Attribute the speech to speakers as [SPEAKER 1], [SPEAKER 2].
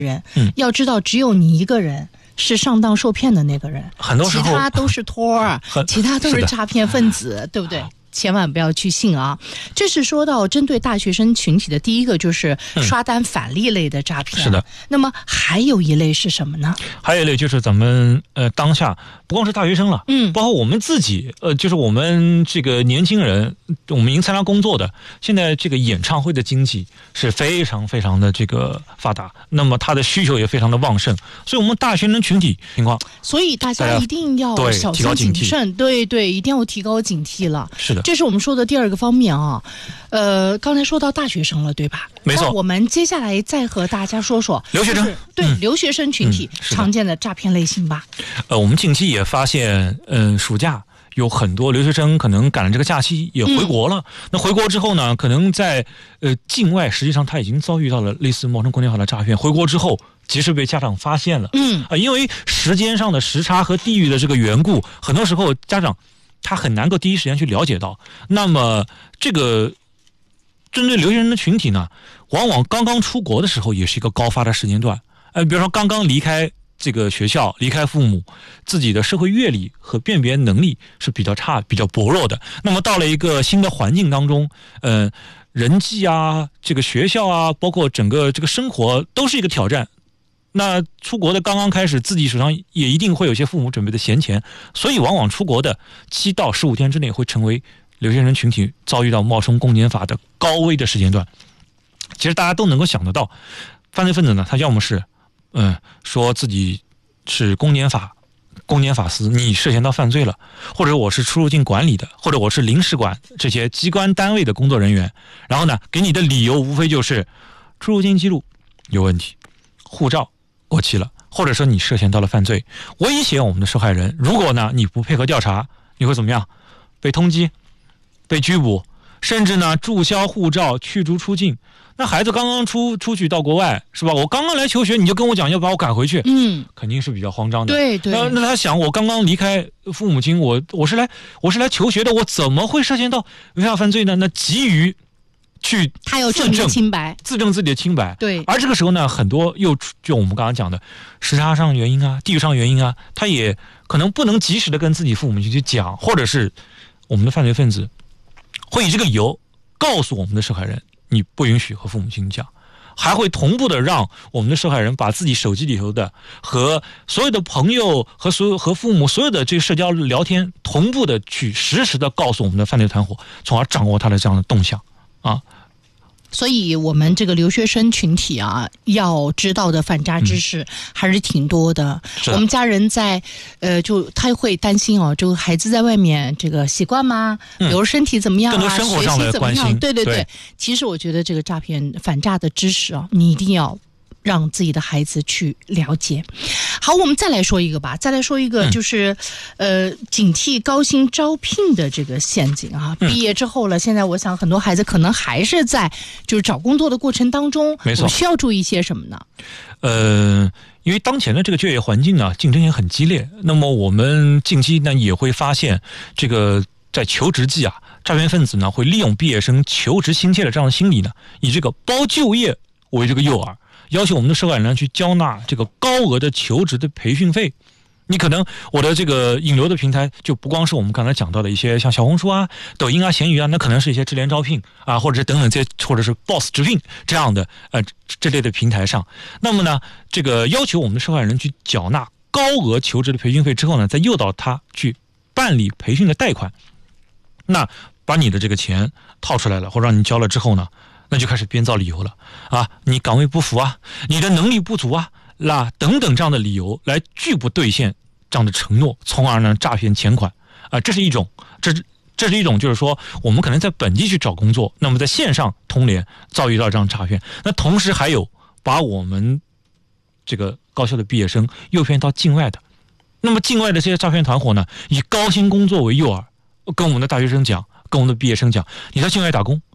[SPEAKER 1] 人，要知道只有你一个人是上当受骗的那个人，
[SPEAKER 2] 很多时候
[SPEAKER 1] 其他都是托儿，其他都是诈骗分子，对不对？千万不要去信啊！这是说到针对大学生群体的第一个，就是刷单返利类的诈骗。
[SPEAKER 2] 是的。
[SPEAKER 1] 那么还有一类是什么呢？
[SPEAKER 2] 还有一类就是咱们当下不光是大学生了，包括我们自己，就是我们这个年轻人，我们已经参加工作的，现在这个演唱会的经济是非常非常的这个发达，那么它的需求也非常的旺盛，所以我们大学生群体情况，
[SPEAKER 1] 所以大家一定要小心谨慎，对，一定要提高警惕了。
[SPEAKER 2] 是的。
[SPEAKER 1] 这是我们说的第二个方面啊，刚才说到大学生了，对吧？
[SPEAKER 2] 没错。
[SPEAKER 1] 我们接下来再和大家说说
[SPEAKER 2] 留学生，
[SPEAKER 1] 对留学生群体常见的诈骗类型吧。
[SPEAKER 2] 我们近期也发现，暑假有很多留学生可能赶了这个假期也回国了。那回国之后呢，可能在境外，实际上他已经遭遇到了类似冒充公检法的诈骗。回国之后，及时被家长发现了。因为时间上的时差和地域的这个缘故，很多时候家长他很难够第一时间去了解到。那么这个针对留学生的群体呢，往往刚刚出国的时候也是一个高发的时间段。比如说刚刚离开这个学校，离开父母，自己的社会阅历和辨别能力是比较差、比较薄弱的。那么到了一个新的环境当中，人际啊，这个学校啊，包括整个这个生活都是一个挑战。那出国的刚刚开始，自己手上也一定会有些父母准备的闲钱，所以往往出国的7到15天之内会成为留学生群体遭遇到冒充公检法的高危的时间段。其实大家都能够想得到，犯罪分子呢，他要么是说自己是公检法司，你涉嫌到犯罪了，或者我是出入境管理的，或者我是领事馆这些机关单位的工作人员，然后呢，给你的理由无非就是出入境记录有问题，护照过期了，或者说你涉嫌到了犯罪，威胁我们的受害人。如果呢你不配合调查，你会怎么样？被通缉、被拘捕，甚至呢注销护照、驱逐出境。那孩子刚刚出去到国外，是吧？我刚刚来求学，你就跟我讲要把我赶回去，肯定是比较慌张的。
[SPEAKER 1] 对。
[SPEAKER 2] 那他想，我刚刚离开父母亲，我是来求学的，我怎么会涉嫌到违法犯罪呢？那急于去
[SPEAKER 1] 他要证明清白，
[SPEAKER 2] 自证自己的清白。
[SPEAKER 1] 对。
[SPEAKER 2] 而这个时候呢，很多就我们刚刚讲的时差上原因啊、地域上原因啊，他也可能不能及时的跟自己父母亲去讲，或者是我们的犯罪分子会以这个理由告诉我们的受害人，你不允许和父母亲讲，还会同步的让我们的受害人把自己手机里头的和所有的朋友和父母所有的这个社交聊天同步的去实时的告诉我们的犯罪团伙，从而掌握他的这样的动向啊。
[SPEAKER 1] 所以我们这个留学生群体啊，要知道的反诈知识还是挺多的。我们家人在就他会担心哦，这个孩子在外面这个习惯吗？比如身体怎么样啊，
[SPEAKER 2] 更多生活上的关心。
[SPEAKER 1] 对。其实我觉得这个反诈的知识啊，你一定要让自己的孩子去了解。好，我们再来说一个吧，就是警惕高薪招聘的这个陷阱啊。毕业之后了，现在我想很多孩子可能还是在就是找工作的过程当中，
[SPEAKER 2] 没错，
[SPEAKER 1] 需要注意一些什么呢？
[SPEAKER 2] 因为当前的这个就业环境呢，竞争也很激烈。那么我们近期呢也会发现，这个在求职季啊，诈骗分子呢会利用毕业生求职心切的这样的心理呢，以这个包就业为这个诱饵，要求我们的受害人去交纳这个高额的求职的培训费。你可能我的这个引流的平台就不光是我们刚才讲到的一些像小红书啊、抖音啊、闲鱼啊，那可能是一些智联招聘啊，或者是等等这，或者是 Boss 直聘这样的这类的平台上。那么呢，这个要求我们的受害人去缴纳高额求职的培训费之后呢，再诱导他去办理培训的贷款。那把你的这个钱套出来了，或者让你交了之后呢，那就开始编造理由了啊，你岗位不符啊，你的能力不足啊，等等这样的理由来拒不兑现这样的承诺，从而呢诈骗钱款啊，这是一种，就是说我们可能在本地去找工作，那么在线上通联遭遇到这样诈骗。那同时还有把我们这个高校的毕业生诱骗到境外的，那么境外的这些诈骗团伙呢，以高薪工作为诱饵，跟我们的大学生讲，跟我们的毕业生讲，你在境外打工